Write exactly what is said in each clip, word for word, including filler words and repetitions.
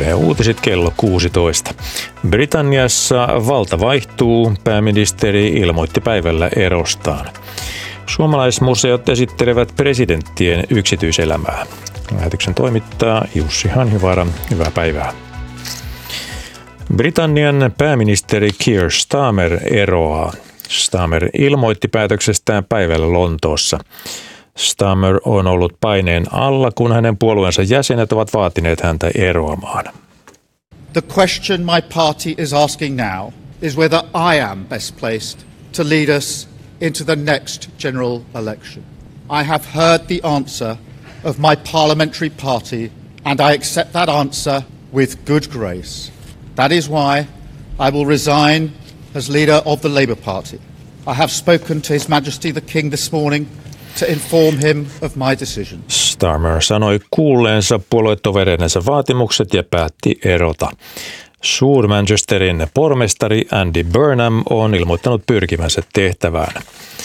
Yle Uutiset kello kuusitoista. Britanniassa valta vaihtuu, pääministeri ilmoitti päivällä erostaan. Suomalaismuseot esittelevät presidenttien yksityiselämää. Lähetyksen toimittaa Jussi Hanhivaara. Hyvää päivää. Britannian pääministeri Keir Starmer eroaa. Starmer ilmoitti päätöksestään päivällä Lontoossa. Starmer on ollut paineen alla, kun hänen puolueensa jäsenet ovat vaatineet häntä eroamaan. The question my party is asking now is whether I am best placed to lead us into the next general election. I have heard the answer of my parliamentary party and I accept that answer with good grace. That is why I will resign as leader of the Labour Party. I have spoken to His Majesty the King this morning to inform him of my decision. Starmer sanoi kuulleensa puoluetovereidensa vaatimukset ja päätti erota. Suur-Manchesterin pormestari Andy Burnham on ilmoittanut pyrkimänsä tehtävään.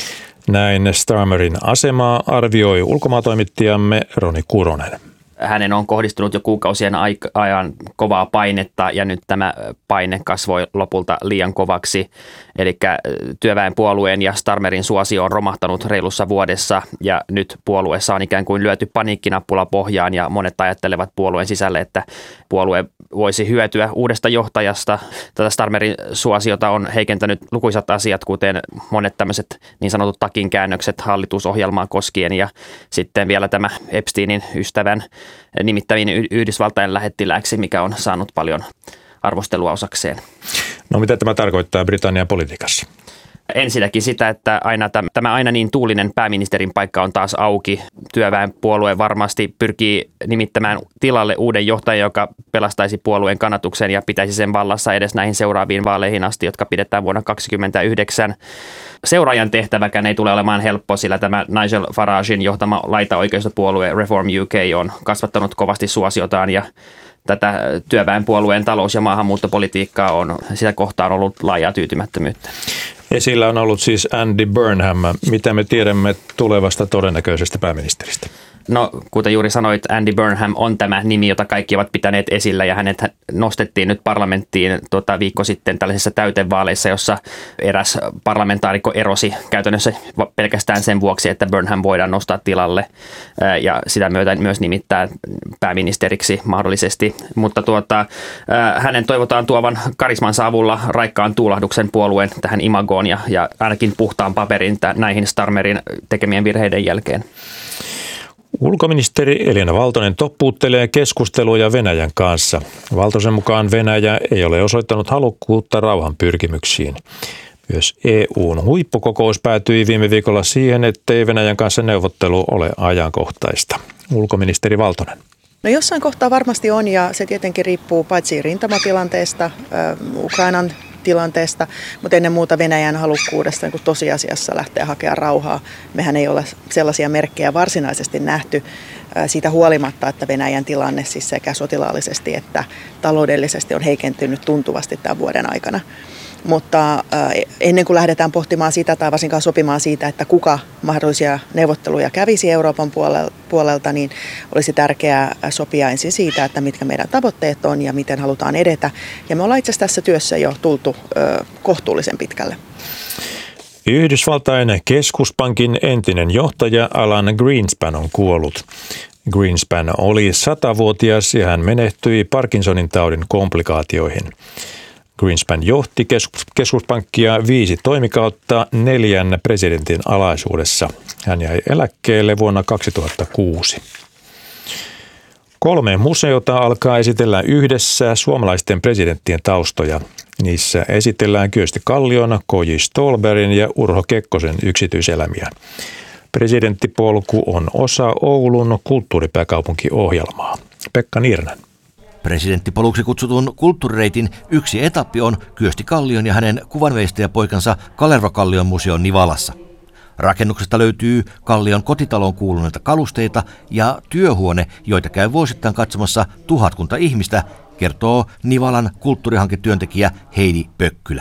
Näin Starmerin asemaa arvioi ulkomaatoimittajamme Roni Kuronen. Hänen on kohdistunut jo kuukausien ajan kovaa painetta ja nyt tämä paine kasvoi lopulta liian kovaksi. Eli työväenpuolueen ja Starmerin suosio on romahtanut reilussa vuodessa ja nyt puolueessa on ikään kuin lyöty paniikkinappula pohjaan ja monet ajattelevat puolueen sisälle, että puolue voisi hyötyä uudesta johtajasta. Tätä Starmerin suosiota on heikentänyt lukuisat asiat, kuten monet tämmöiset niin sanotut takinkäännökset hallitusohjelmaa koskien ja sitten vielä tämä Epsteinin ystävän nimittäminen Yhdysvaltain lähettilääksi, mikä on saanut paljon arvostelua osakseen. No mitä tämä tarkoittaa Britannian politiikassa? Ensinnäkin sitä, että aina tämä aina niin tuulinen pääministerin paikka on taas auki. Työväenpuolue varmasti pyrkii nimittämään tilalle uuden johtajan, joka pelastaisi puolueen kannatuksen ja pitäisi sen vallassa edes näihin seuraaviin vaaleihin asti, jotka pidetään vuonna kaksituhattakaksikymmentäyhdeksän. Seuraajan tehtäväkään ei tule olemaan helppo, sillä tämä Nigel Faragen johtama laitaoikeistopuolue Reform U K on kasvattanut kovasti suosiotaan ja tätä työväenpuolueen talous- ja maahanmuuttopolitiikkaa on sitä kohtaan ollut laajaa tyytymättömyyttä. Esillä on ollut siis Andy Burnham. Mitä me tiedämme tulevasta todennäköisestä pääministeristä? No, kuten juuri sanoit, Andy Burnham on tämä nimi, jota kaikki ovat pitäneet esillä ja hänet nostettiin nyt parlamenttiin tuota, viikko sitten tällaisissa täytevaaleissa, jossa eräs parlamentaarikko erosi käytännössä pelkästään sen vuoksi, että Burnham voidaan nostaa tilalle ja sitä myötä myös nimittää pääministeriksi mahdollisesti. Mutta tuota, hänen toivotaan tuovan karismansa avulla raikkaan tuulahduksen puolueen tähän imagoon ja, ja ainakin puhtaan paperin näihin Starmerin tekemien virheiden jälkeen. Ulkoministeri Elina Valtonen toppuuttelee keskusteluja Venäjän kanssa. Valtosen mukaan Venäjä ei ole osoittanut halukkuutta rauhan pyrkimyksiin. Myös E U:n huippukokous päätyi viime viikolla siihen, ettei Venäjän kanssa neuvottelu ole ajankohtaista. Ulkoministeri Valtonen. No jossain kohtaa varmasti on ja se tietenkin riippuu paitsi rintamatilanteesta, Ukrainan tilanteesta, mutta ennen muuta Venäjän halukkuudesta niin tosiasiassa lähteä hakemaan rauhaa. Mehän ei ole sellaisia merkkejä varsinaisesti nähty siitä huolimatta, että Venäjän tilanne siis sekä sotilaallisesti että taloudellisesti on heikentynyt tuntuvasti tämän vuoden aikana. Mutta ennen kuin lähdetään pohtimaan sitä tai varsinkaan sopimaan siitä, että kuka mahdollisia neuvotteluja kävisi Euroopan puolelta, niin olisi tärkeää sopia ensin siitä, että mitkä meidän tavoitteet on ja miten halutaan edetä. Ja me ollaan itse asiassa tässä työssä jo tultu kohtuullisen pitkälle. Yhdysvaltain keskuspankin entinen johtaja Alan Greenspan on kuollut. Greenspan oli satavuotias ja hän menehtyi Parkinsonin taudin komplikaatioihin. Greenspan johti keskuspankkia viisi toimikautta neljän presidentin alaisuudessa. Hän jäi eläkkeelle vuonna kaksituhattakuusi. Kolme museota alkaa esitellä yhdessä suomalaisten presidenttien taustoja. Niissä esitellään Kyösti Kallion, K J Ståhlbergin ja Urho Kekkosen yksityiselämiä. Presidenttipolku on osa Oulun kulttuuripääkaupunkiohjelmaa. Pekka Niiranen. Presidenttipoluksi kutsutun kulttuurireitin yksi etappi on Kyösti Kallion ja hänen kuvanveistäjäpoikansa Kalerva Kallion museon Nivalassa. Rakennuksesta löytyy Kallion kotitaloon kuuluneita kalusteita ja työhuone, joita käy vuosittain katsomassa tuhatkunta ihmistä, kertoo Nivalan kulttuurihanketyöntekijä Heidi Pökkylä.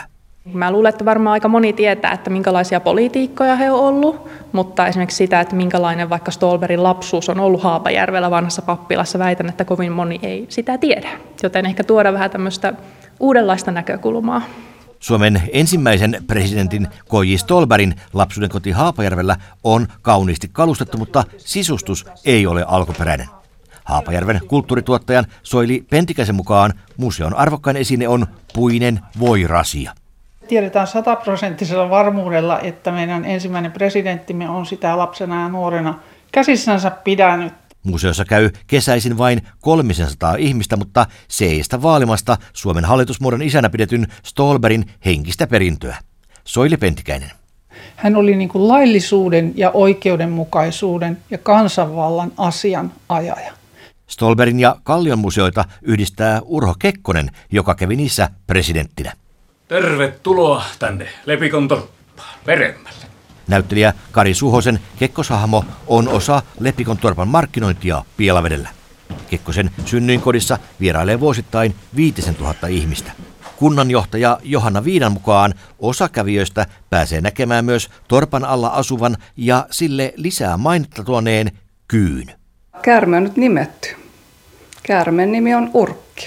Mä luulen, että varmaan aika moni tietää, että minkälaisia poliitikkoja he on ollut, mutta esimerkiksi sitä, että minkälainen vaikka Ståhlbergin lapsuus on ollut Haapajärvellä vanhassa pappilassa, väitän, että kovin moni ei sitä tiedä. Joten ehkä tuoda vähän tämmöistä uudenlaista näkökulmaa. Suomen ensimmäisen presidentin K J Ståhlbergin lapsuuden koti Haapajärvellä on kauniisti kalustettu, mutta sisustus ei ole alkuperäinen. Haapajärven kulttuurituottajan Soili Pentikäisen mukaan museon arvokkain esine on puinen voirasia. Tiedetään sataprosenttisella varmuudella, että meidän ensimmäinen presidenttimme on sitä lapsena ja nuorena käsissänsä pidänyt. Museossa käy kesäisin vain kolmisensataa ihmistä, mutta se ei sitä vaalimasta Suomen hallitusmuodon isänä pidetyn Ståhlbergin henkistä perintöä. Soili Pentikäinen. Hän oli niin kuin laillisuuden ja oikeudenmukaisuuden ja kansanvallan asianajaja. Ståhlbergin ja Kallion museoita yhdistää Urho Kekkonen, joka kävi niissä presidenttinä. Tervetuloa tänne Lepikon torppaan, Veremmälle. Näyttelijä Kari Suhosen Kekkoshahmo on osa Lepikon torpan markkinointia Pielavedellä. Kekkosen synnyinkodissa vierailee vuosittain viitisen tuhatta ihmistä. Kunnanjohtaja Johanna Viidan mukaan osa kävijöistä pääsee näkemään myös torpan alla asuvan ja sille lisää mainetta tuoneen kyyn. Käärme on nyt nimetty. Käärmeen nimi on Urkki.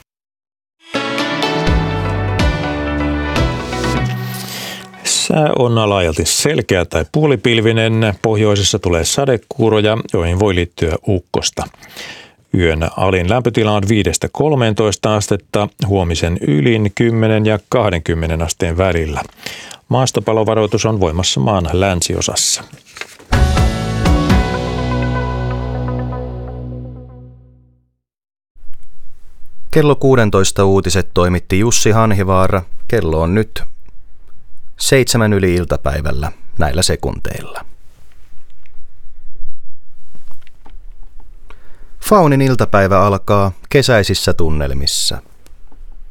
Sää on laajalti selkeä tai puolipilvinen. Pohjoisessa tulee sadekuuroja, joihin voi liittyä ukkosta. Yön alin lämpötila on viidestä kolmeentoista astetta, huomisen ylin kymmenen ja kaksikymmentä asteen välillä. Maastopalovaroitus on voimassa maan länsiosassa. Kello kuusitoista uutiset toimitti Jussi Hanhivaara. Kello on nyt seitsemän yli iltapäivällä näillä sekunteilla. Faunin iltapäivä alkaa kesäisissä tunnelmissa.